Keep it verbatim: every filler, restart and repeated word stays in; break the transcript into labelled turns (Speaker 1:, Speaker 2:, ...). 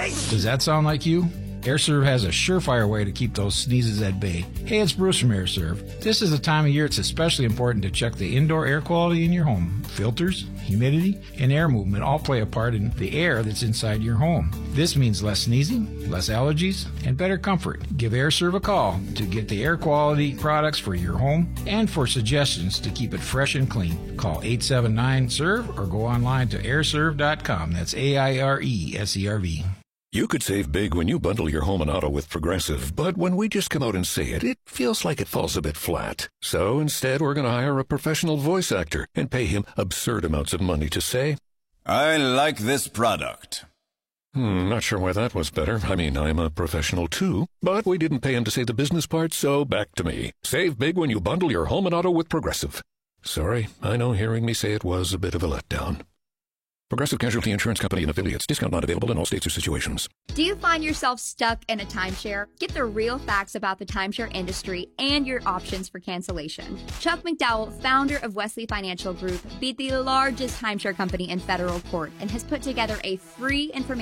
Speaker 1: Does that sound like you? AirServe has a surefire way to keep those sneezes at bay. Hey, it's Bruce from AirServe. This is the time of year it's especially important to check the indoor air quality in your home. Filters, humidity, and air movement all play a part in the air that's inside your home. This means less sneezing, less allergies, and better comfort. Give AirServe a call to get the air quality products for your home and for suggestions to keep it fresh and clean. Call eight seven nine S E R V or go online to air serve dot com. That's A I R E S E R V.
Speaker 2: You could save big when you bundle your home and auto with Progressive, but when we just come out and say it, it feels like it falls a bit flat. So instead, we're going to hire a professional voice actor and pay him absurd amounts of money to say,
Speaker 3: I like this product.
Speaker 2: Hmm, not sure why that was better. I mean, I'm a professional too, but we didn't pay him to say the business part, so back to me. Save big when you bundle your home and auto with Progressive. Sorry, I know hearing me say it was a bit of a letdown. Progressive Casualty Insurance Company and affiliates. Discount not available in all states or situations.
Speaker 4: Do you find yourself stuck in a timeshare? Get the real facts about the timeshare industry and your options for cancellation. Chuck McDowell, founder of Wesley Financial Group, beat the largest timeshare company in federal court and has put together a free information